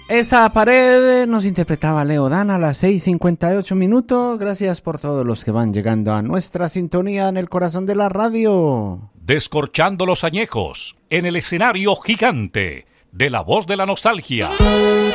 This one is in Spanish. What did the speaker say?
Esa pared nos interpretaba Leo Dan a las 6:58 minutos. Gracias por todos los que van llegando a nuestra sintonía en el corazón de la radio. Descorchando los añejos en el escenario gigante de La Voz de la Nostalgia.